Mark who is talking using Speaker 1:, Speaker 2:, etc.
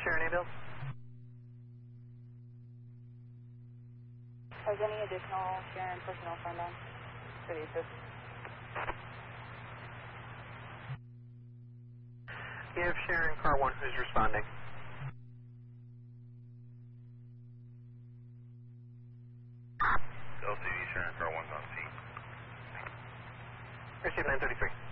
Speaker 1: Sharon ambulance.
Speaker 2: Has any additional Sharon personnel signed on for the assist?
Speaker 1: You have Sharon car 1 who's responding.
Speaker 3: LCD Sharon car 1's on scene.
Speaker 1: Receive 933.